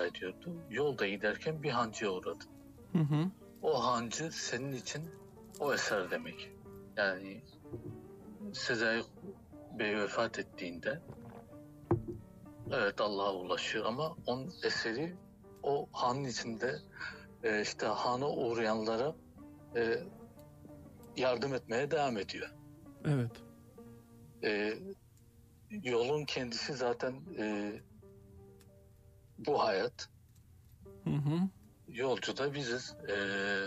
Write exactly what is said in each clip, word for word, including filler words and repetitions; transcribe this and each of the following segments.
iddia ediyordu. Yolda giderken bir hancıya uğradı. Hı hı. O hancı senin için o eser demek. Yani Sezai Bey vefat ettiğinde evet Allah'a ulaşıyor ama onun eseri o hanın içinde e, işte hana uğrayanlara e, yardım etmeye devam ediyor. Evet. E, yolun kendisi zaten e, bu hayat. Hı hı. Yolcu da biziz. E,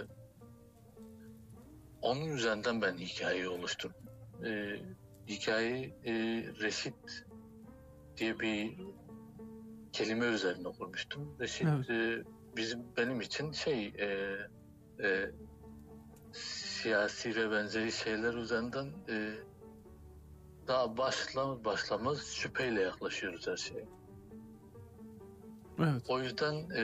onun üzerinden ben hikayeyi oluşturdum. E, hikayeyi e, Reşit diye bir kelime üzerine kurmuştum. Reşit Evet. e, bizim benim için şey e, e, siyasi ve benzeri şeyler üzerinden e, daha başla, başlamaz şüpheyle yaklaşıyoruz her şeye. Evet. O yüzden e,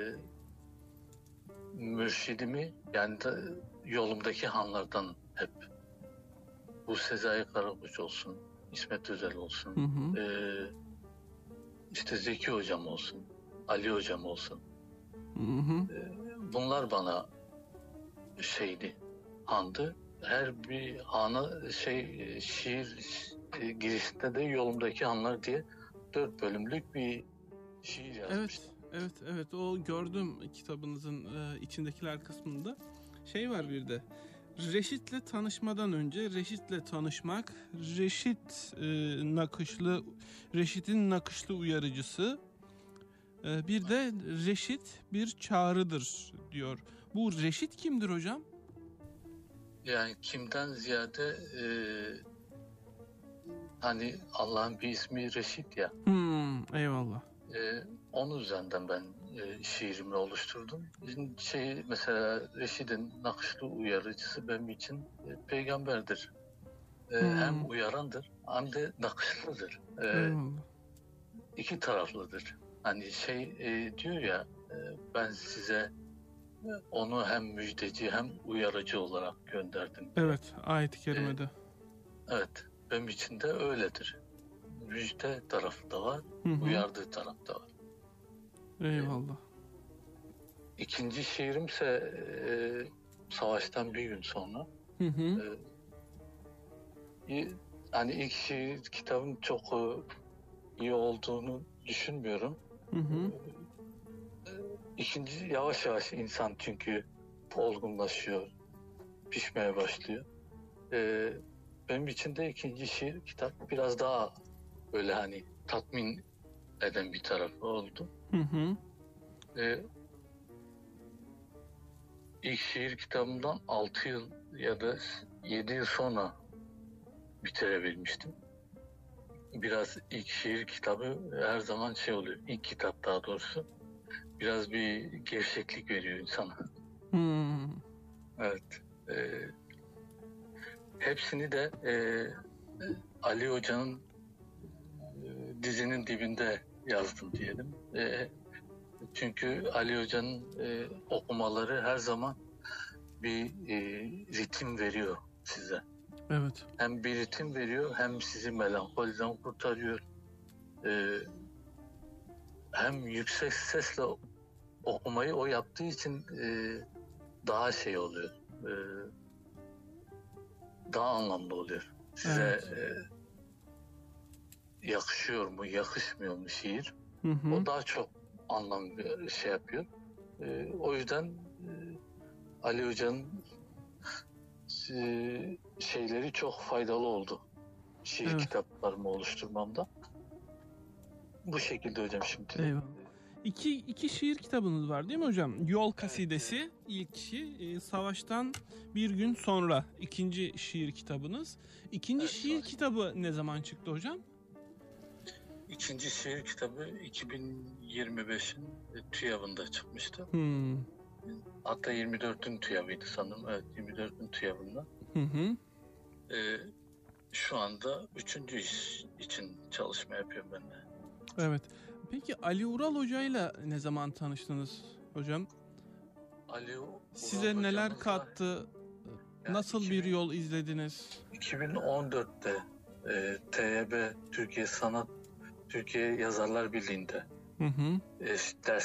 mürşidimi yani da yolumdaki hanlardan hep bu Sezai Karakoç olsun, İsmet Özel olsun, Hı hı. e, işte Zeki Hocam olsun, Ali Hocam olsun. Hı hı. E, bunlar bana şeydi, handı. Her bir hana şey şiir e, girişinde de yolumdaki hanlar diye dört bölümlük bir şiir yazmıştım. Evet, evet, evet. O gördüm kitabınızın e, içindekiler kısmında. Şey var bir de. Reşit'le tanışmadan önce Reşit'le tanışmak, Reşit e, nakışlı, Reşit'in nakışlı uyarıcısı, e, bir de Reşit bir çağrıdır diyor. Bu Reşit kimdir hocam? Yani kimden ziyade e, hani Allah'ın bir ismi Reşit ya. Hmm, eyvallah. E, onun üzerinden ben e, şiirimi oluşturdum. Şimdi şey mesela Reşit'in nakışlı uyarıcısı benim için e, peygamberdir. E, Hmm. Hem uyarandır hem de nakışlıdır. E, Eyvallah. iki taraflıdır. Hani şey e, diyor ya e, ben size onu hem müjdeci hem uyarıcı olarak gönderdim diye. Evet, ayet-i kerimede. E, evet, benim için de öyledir. Müjde tarafı da var, Hı hı. uyardığı taraf da var. Eyvallah. E, ikinci şiirimse e, savaştan bir gün sonra. Hı hı. E, hani ilk şiir kitabım çok e, iyi olduğunu düşünmüyorum. Hı hı. İkinci yavaş yavaş insan çünkü olgunlaşıyor, pişmeye başlıyor. Ee, benim için de ikinci şiir kitap biraz daha böyle hani tatmin eden bir tarafı oldu. Hı hı. Ee, ilk şiir kitabımdan altı yıl ya da yedi yıl sonra bitirebilmiştim. Biraz ilk şiir kitabı her zaman şey oluyor, ilk kitap daha doğrusu biraz bir gevşeklik veriyor insana. Hmm. Evet. E, hepsini de e, Ali Hoca'nın e, dizinin dibinde yazdım diyelim. E, çünkü Ali Hoca'nın e, okumaları her zaman bir e, ritim veriyor size. Evet. Hem bir ritim veriyor hem sizi melankoliden kurtarıyor. E, hem yüksek sesle okumayı o yaptığı için e, daha şey oluyor. E, daha anlamlı oluyor. Size Evet. e, yakışıyor mu, yakışmıyor mu şiir? Hı hı. O daha çok anlam şey yapıyor. E, o yüzden e, Ali Hoca'nın e, şeyleri çok faydalı oldu. Şiir Evet. kitaplarımı oluşturmamda. Bu şekilde hocam şimdi. Eyvallah. İki, iki şiir kitabınız var değil mi hocam? Yol Kasidesi ilki, e, Savaştan Bir Gün Sonra ikinci şiir kitabınız. İkinci Evet, şiir savaş. kitabı ne zaman çıktı hocam? İkinci şiir kitabı iki bin yirmi beşin TÜYAV'ında çıkmıştı. Hmm. Hatta yirmi dörtün TÜYAV'ıydı sanırım. Evet, yirmi dörtün TÜYAV'ında. Hı hı. Ee, şu anda üçüncü iş için çalışma yapıyorum ben de. Evet. Peki Ali Ural Hoca'yla ne zaman tanıştınız hocam? Ali Ural Size neler hocamızla kattı? yani Nasıl iki bin, bir yol izlediniz? iki bin on dörtte e, T Y B Türkiye Sanat Türkiye Yazarlar Birliği'nde Hı hı. e, ders